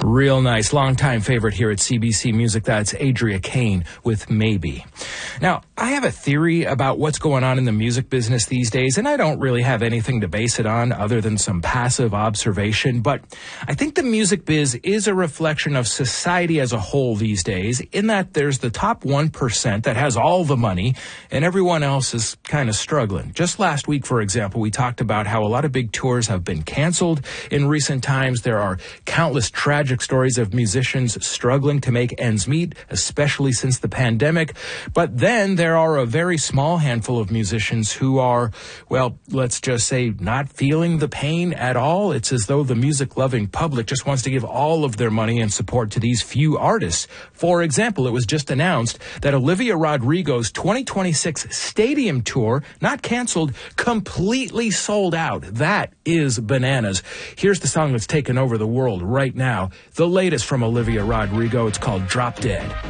Real nice. Longtime favorite here at CBC Music. That's Adria Kane with Maybe. Now, I have a theory about what's going on in the music business these days, and I don't really have anything to base it on other than some passive observation, but I think the music biz is a reflection of society as a whole these days, in that there's the top 1% that has all the money, and everyone else is kind of struggling. Just last week, for example, we talked about how a lot of big tours have been canceled in recent times. There are countless tragic stories of musicians struggling to make ends meet, especially since the pandemic. But then there are a very small handful of musicians who are, well, let's just say not feeling the pain at all. It's as though the music-loving public just wants to give all of their money and support to these few artists. For example, it was just announced that Olivia Rodrigo's 2026 stadium tour, not canceled, completely sold out. That is bananas. Here's the song that's taken over the world right now. The latest from Olivia Rodrigo. It's called Drop Dead.